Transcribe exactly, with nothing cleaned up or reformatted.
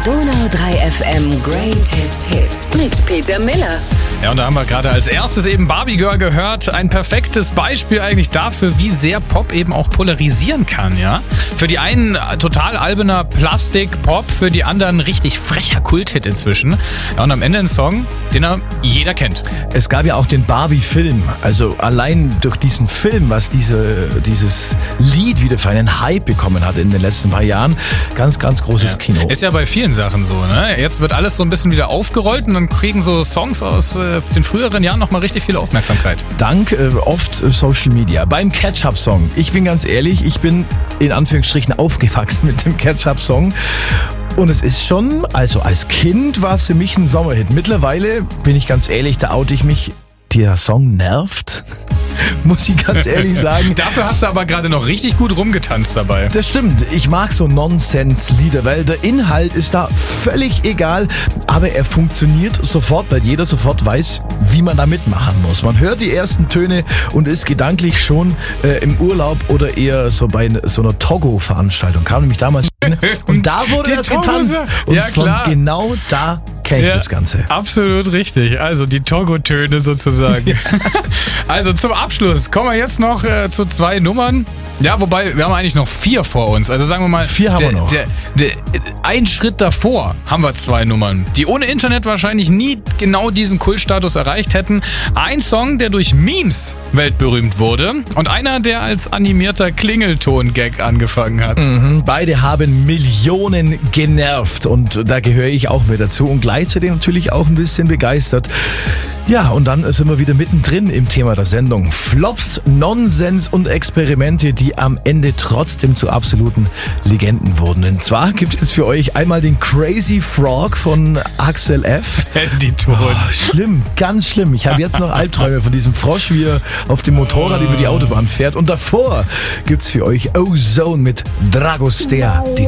Donau drei F M Greatest Hits mit Peter Miller. Ja, und da haben wir gerade als erstes eben Barbie Girl gehört. Ein perfektes Beispiel eigentlich dafür, wie sehr Pop eben auch polarisieren kann, ja. Für die einen total alberner Plastik-Pop, für die anderen richtig frecher Kulthit inzwischen. Ja, und am Ende ein Song, den er jeder kennt. Es gab ja auch den Barbie-Film. Also allein durch diesen Film, was diese, dieses Lied wieder für einen Hype bekommen hat in den letzten paar Jahren. Ganz, ganz großes Ja. Kino. Ist ja bei vielen Sachen so, ne? Jetzt wird alles so ein bisschen wieder aufgerollt und dann kriegen so Songs aus äh, den früheren Jahren nochmal richtig viel Aufmerksamkeit. Dank äh, oft äh, Social Media. Beim Catch-Up-Song. Ich bin ganz ehrlich, ich bin in Anführungsstrichen aufgewachsen mit dem Catch-Up-Song. Und es ist schon, also als Kind war es für mich ein Sommerhit. Mittlerweile, bin ich ganz ehrlich, da oute ich mich, der Song nervt. Muss ich ganz ehrlich sagen. Dafür hast du aber gerade noch richtig gut rumgetanzt dabei. Das stimmt. Ich mag so Nonsens-Lieder, weil der Inhalt ist da völlig egal, aber er funktioniert sofort, weil jeder sofort weiß, wie man da mitmachen muss. Man hört die ersten Töne und ist gedanklich schon äh, im Urlaub oder eher so bei so einer Togo-Veranstaltung. Kam nämlich damals hin und da wurde Die das Togo- getanzt. Und Ja, von klar. genau da kenne ich Ja, das Ganze. Absolut richtig. Also die Togo-Töne sozusagen. Also zum Abschluss kommen wir jetzt noch äh, zu zwei Nummern. Ja, wobei, wir haben eigentlich noch vier vor uns. Also sagen wir mal, Vier haben der, wir noch. Der, der, ein Schritt davor haben wir zwei Nummern, die ohne Internet wahrscheinlich nie genau diesen Kultstatus erreicht hätten. Ein Song, der durch Memes weltberühmt wurde und einer, der als animierter Klingelton-Gag angefangen hat. Mhm, beide haben Millionen genervt und da gehöre ich auch mit dazu und gleichzeitig natürlich auch ein bisschen begeistert. Ja, und dann sind wir wieder mittendrin im Thema der Sendung. Flops, Nonsens und Experimente, die am Ende trotzdem zu absoluten Legenden wurden. Und zwar gibt es für euch einmal den Crazy Frog von Axel F. Handyton. Oh, schlimm, ganz schlimm. Ich habe jetzt noch Albträume von diesem Frosch, wie er auf dem Motorrad über die Autobahn fährt. Und davor gibt's für euch Ozone mit Dragostea.